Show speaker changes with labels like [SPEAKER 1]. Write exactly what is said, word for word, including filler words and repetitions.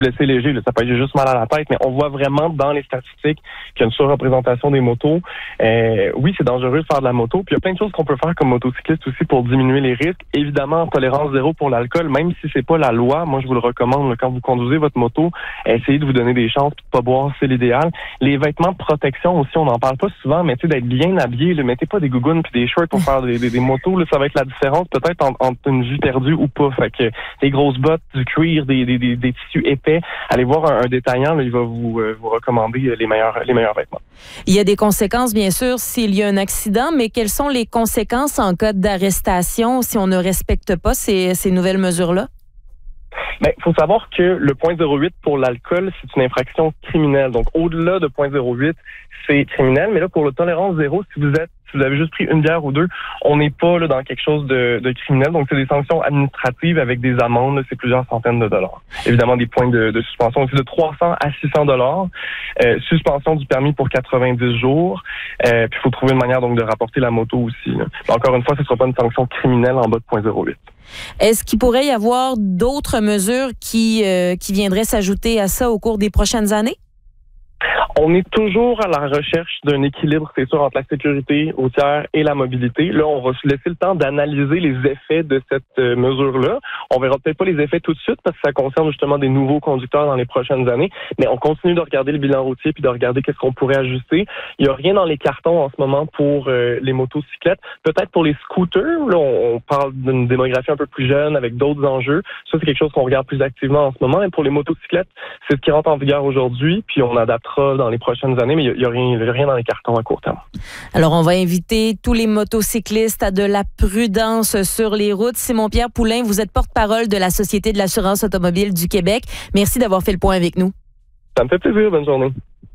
[SPEAKER 1] blessé léger, là, ça peut être juste mal à la tête, mais on voit vraiment dans les statistiques qu'il y a une surreprésentation des motos. Euh, oui, c'est dangereux de faire de la moto, puis il y a plein de choses qu'on peut faire comme motocycliste aussi pour diminuer les risques. Évidemment, tolérance zéro pour l'alcool, même si c'est pas la loi, moi je vous le recommande, là, quand vous conduisez votre moto, essayez de vous donner des chances de pas boire, c'est l'idéal. Les vêtements de protection aussi, on n'en parle pas souvent, mais tu sais, d'être bien habillé, ne mettez pas des gougounes puis des shorts pour faire des, des, des motos, là, ça va être la différence peut-être entre, entre une vue perdue ou pas. Fait que des grosses bottes, du cuir, des, des, des, des tissus épais, allez voir un, un détaillant, là, il va vous, euh, vous recommander les meilleurs, les meilleurs vêtements.
[SPEAKER 2] Il y a des conséquences, bien sûr, s'il y a un accident, mais quelles sont les conséquences en cas d'arrestation si on ne respecte pas ces, ces nouvelles mesures-là?
[SPEAKER 1] Ben, faut savoir que le point zéro huit pour l'alcool, c'est une infraction criminelle. Donc, au-delà de point zéro huit, c'est criminel. Mais là, pour le tolérance zéro, si vous êtes, si vous avez juste pris une bière ou deux, on n'est pas là dans quelque chose de, de criminel. Donc, c'est des sanctions administratives avec des amendes. Là, c'est plusieurs centaines de dollars. Évidemment, des points de, de suspension aussi de trois cents à six cents dollars. Euh, suspension du permis pour quatre-vingt-dix jours. Euh, puis, il faut trouver une manière donc de rapporter la moto aussi. Là. Mais encore une fois, ce ne sera pas une sanction criminelle en bas de point zéro huit.
[SPEAKER 2] Est-ce qu'il pourrait y avoir d'autres mesures qui, euh, qui viendraient s'ajouter à ça au cours des prochaines années?
[SPEAKER 1] On est toujours à la recherche d'un équilibre, c'est sûr, entre la sécurité routière et la mobilité. Là, on va se laisser le temps d'analyser les effets de cette euh, mesure-là. On verra peut-être pas les effets tout de suite parce que ça concerne justement des nouveaux conducteurs dans les prochaines années, mais on continue de regarder le bilan routier puis de regarder qu'est-ce qu'on pourrait ajuster. Il y a rien dans les cartons en ce moment pour euh, les motocyclettes. Peut-être pour les scooters, là, on, on parle d'une démographie un peu plus jeune avec d'autres enjeux. Ça, c'est quelque chose qu'on regarde plus activement en ce moment. Et pour les motocyclettes, c'est ce qui rentre en vigueur aujourd'hui, puis on adaptera dans les prochaines années, mais il n'y a, a, a rien dans les cartons à court terme.
[SPEAKER 2] Alors, on va inviter tous les motocyclistes à de la prudence sur les routes. Simon-Pierre Poulin, vous êtes porte-parole de la Société de l'assurance automobile du Québec. Merci d'avoir fait le point avec nous.
[SPEAKER 1] Ça me fait plaisir. Bonne journée.